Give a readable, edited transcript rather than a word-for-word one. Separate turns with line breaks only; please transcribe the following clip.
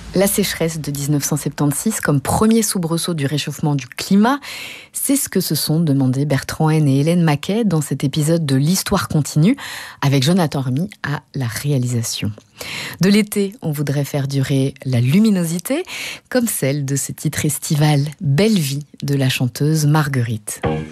La sécheresse de 1976 comme premier soubresaut du réchauffement du climat, c'est ce que se sont demandé Bertrand Haine et Hélène Maquet dans cet épisode de l'Histoire continue, avec Jonathan Remy à la réalisation. De l'été, on voudrait faire durer la luminosité, comme celle de ce titre estival « Belle vie » de la chanteuse Marguerite.